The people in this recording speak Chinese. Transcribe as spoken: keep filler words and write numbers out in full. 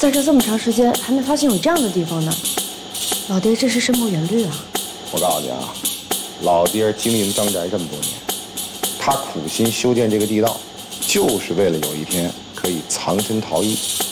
在这这么长时间还没发现有这样的地方呢，老爹真是深谋远虑啊！ 我告诉你啊，老爹经营张宅这么多年，他苦心修建这个地道，就是为了有一天可以藏身逃逸。